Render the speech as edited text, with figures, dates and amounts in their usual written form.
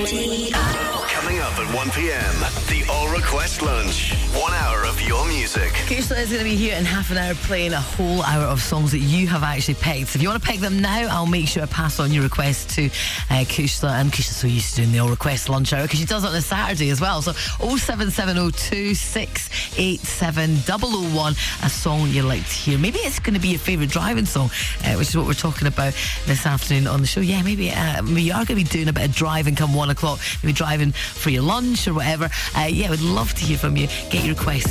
Coming up at 1 p.m, the All Request Lunch. 1 hour of your music. Kushla is going to be here in half an hour playing a whole hour of songs that you have actually picked. If you want to pick them now, I'll make sure I pass on your request to Kushla. And Kushla's so used to doing the All Request Lunch Hour because she does it on a Saturday as well. So 07702 687 001, a song you'd like to hear. Maybe it's going to be your favourite driving song, which is what we're talking about this afternoon on the show. Yeah, maybe you are going to be doing a bit of driving come 1 o'clock. Maybe driving for your lunch or whatever. Yeah, we'd love to hear from you. Get your requests